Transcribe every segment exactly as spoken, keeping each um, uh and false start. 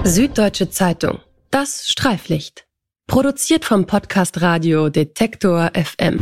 Süddeutsche Zeitung. Das Streiflicht. Produziert vom Podcast Radio Detektor F M.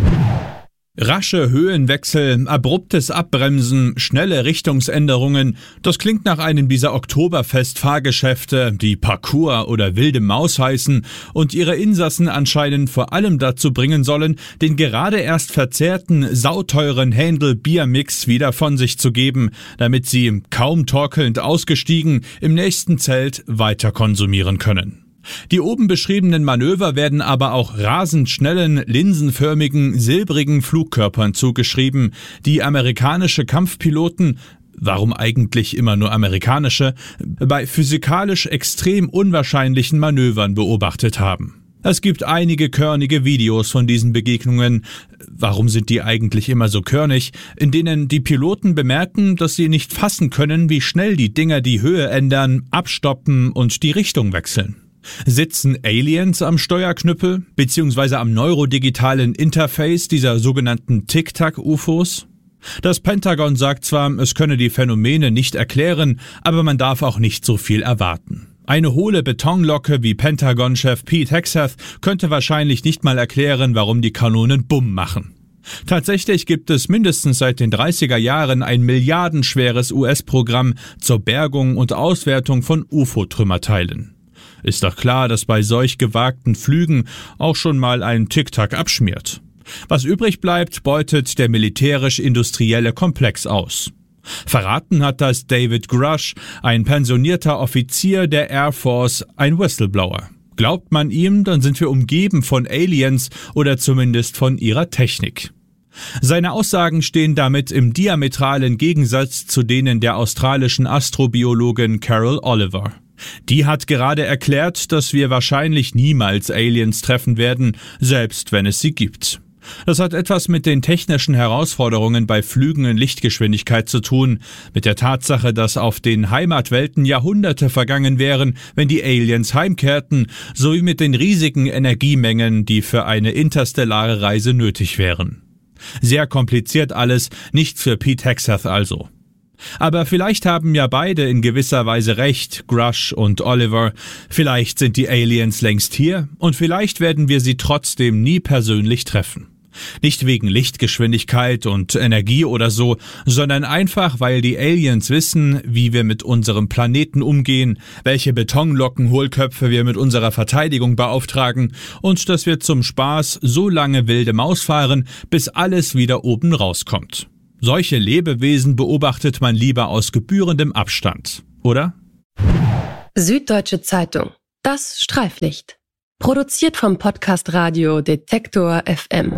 Rasche Höhenwechsel, abruptes Abbremsen, schnelle Richtungsänderungen. Das klingt nach einem dieser Oktoberfest-Fahrgeschäfte, die Parkour oder wilde Maus heißen und ihre Insassen anscheinend vor allem dazu bringen sollen, den gerade erst verzehrten, sauteuren Händel-Biermix wieder von sich zu geben, damit sie, kaum torkelnd ausgestiegen, im nächsten Zelt weiter konsumieren können. Die oben beschriebenen Manöver werden aber auch rasend schnellen, linsenförmigen, silbrigen Flugkörpern zugeschrieben, die amerikanische Kampfpiloten, warum eigentlich immer nur amerikanische, bei physikalisch extrem unwahrscheinlichen Manövern beobachtet haben. Es gibt einige körnige Videos von diesen Begegnungen, warum sind die eigentlich immer so körnig, in denen die Piloten bemerken, dass sie nicht fassen können, wie schnell die Dinger die Höhe ändern, abstoppen und die Richtung wechseln. Sitzen Aliens am Steuerknüppel bzw. am neurodigitalen Interface dieser sogenannten Tic-Tac-U F Os? Das Pentagon sagt zwar, es könne die Phänomene nicht erklären, aber man darf auch nicht so viel erwarten. Eine hohle Betonlocke wie Pentagon-Chef Pete Hegseth könnte wahrscheinlich nicht mal erklären, warum die Kanonen Bumm machen. Tatsächlich gibt es mindestens seit den dreißiger Jahren ein milliardenschweres U S-Programm zur Bergung und Auswertung von U F O-Trümmerteilen. Ist doch klar, dass bei solch gewagten Flügen auch schon mal ein Tic-Tac abschmiert. Was übrig bleibt, beutet der militärisch-industrielle Komplex aus. Verraten hat das David Grush, ein pensionierter Offizier der Air Force, ein Whistleblower. Glaubt man ihm, dann sind wir umgeben von Aliens oder zumindest von ihrer Technik. Seine Aussagen stehen damit im diametralen Gegensatz zu denen der australischen Astrobiologin Carol Oliver. Die hat gerade erklärt, dass wir wahrscheinlich niemals Aliens treffen werden, selbst wenn es sie gibt. Das hat etwas mit den technischen Herausforderungen bei Flügen in Lichtgeschwindigkeit zu tun, mit der Tatsache, dass auf den Heimatwelten Jahrhunderte vergangen wären, wenn die Aliens heimkehrten, sowie mit den riesigen Energiemengen, die für eine interstellare Reise nötig wären. Sehr kompliziert alles, nichts für Pete Hegseth also. Aber vielleicht haben ja beide in gewisser Weise recht, Grush und Oliver. Vielleicht sind die Aliens längst hier und vielleicht werden wir sie trotzdem nie persönlich treffen. Nicht wegen Lichtgeschwindigkeit und Energie oder so, sondern einfach, weil die Aliens wissen, wie wir mit unserem Planeten umgehen, welche Betonlockenhohlköpfe wir mit unserer Verteidigung beauftragen und dass wir zum Spaß so lange wilde Maus fahren, bis alles wieder oben rauskommt. Solche Lebewesen beobachtet man lieber aus gebührendem Abstand, oder? Süddeutsche Zeitung. Das Streiflicht. Produziert vom Podcast Radio Detektor F M.